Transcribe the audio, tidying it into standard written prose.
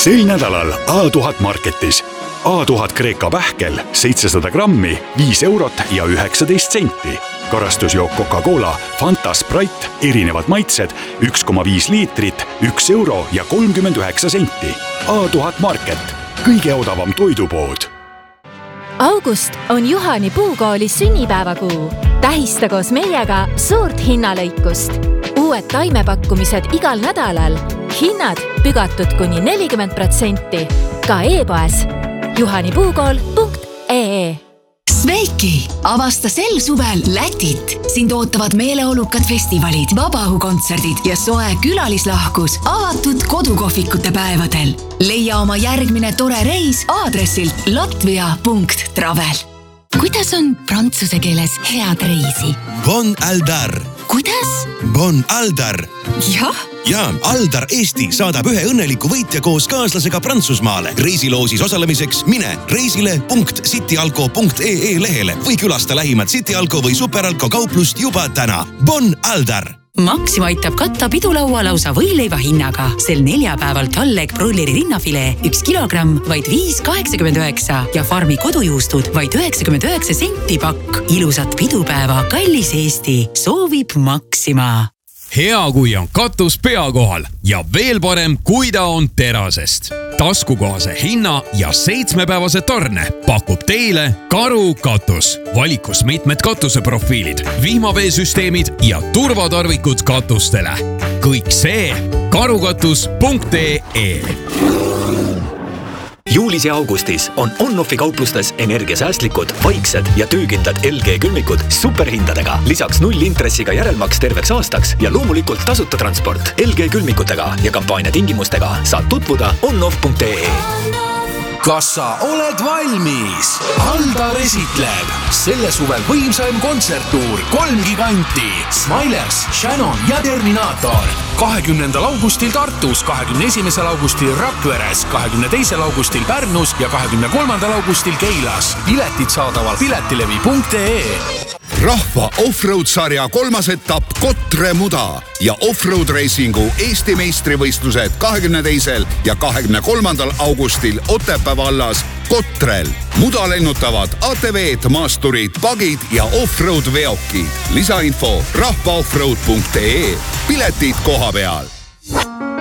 Sel nädalal A1000 Marketis. A1000 Kreeka pähkel 700 grammi, 5 eurot ja 19 senti. Karastusjook Coca-Cola, Fanta, Sprite, erinevad maitsed, 1,5 liitrit, 1 euro ja 39 senti. A1000 Market, kõige odavam toidupood. August on Juhani puukoolis sünnipäevakuu. Tähista koos meiega suurt hinnalõikust. Uued taimepakkumised igal nädalal. Hinnad pügatud kuni 40%. Ka e-poes juhanipuukool.ee. Sveiki! Avasta sel suvel Lätit. Sind ootavad meeleolukad festivalid, vabaõhukontserdid ja soe külalislahkus avatud kodukohvikute päevadel. Leia oma järgmine tore reis aadressilt latvia.travel. Kuidas on prantsuse keeles head reisi? Bon Aldar. Kuidas? Bon Aldar. Jah? Ja, Aldar Eesti saadab ühe õnneliku võitja koos kaaslasega Prantsusmaale. Reisiloosis osalemiseks mine reisile.cityalko.ee lehele või külasta lähimat Cityalko või Superalko kauplust juba täna. Bon Aldar! Maxima aitab katta pidulaua lausa võileiva hinnaga. Sel neljapäeval Talleg brulleri rinnafilee 1 kilogramm vaid 5,89 ja Farmi kodujuustud vaid 99 senti pakk. Ilusat pidupäeva, kallis Eesti, soovib Maxima. Hea, kui on katus pea kohal ja veel parem, kui ta on terasest. Taskukohase hinna ja 7-päevase tarne pakub teile Karu katus. Valikus mitmed katuseprofiilid, vihmaveesüsteemid ja turvatarvikud katustele. Kõik see karukatus.ee. Juulis ja augustis on Onnofi kauplustes energiasäästlikud, vaiksed ja töökindlad LG külmikud superhindadega. Lisaks 0 intressiga järelmaks terveks aastaks ja loomulikult tasuta transport. LG külmikutega ja kampaania tingimustega saad tutvuda onnof.ee. Kas sa oled valmis? Aldar esitleb selle suvel võimsaim kontserttuur 3 giganti. Smilers, Shannon ja Terminator. 20. augustil Tartus, 21. augustil Rakveres, 22. augustil Pärnus ja 23. augustil Keilas. Piletid saadaval piletilevi.ee. Rahva offroad-sarja 3. etapp Kotre Muda ja offroad reisingu Eesti meistrivõistlused 22. ja 23. augustil Otepää vallas Kotrel. Muda lennutavad ATV-d, maasturid, pagid ja offroad veokid. Lisainfo rahvaoffroad.ee. Piletid koha peal.